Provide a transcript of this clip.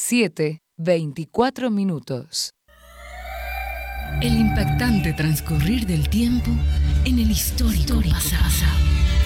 7:24. El impactante transcurrir del tiempo en el histórico pasado.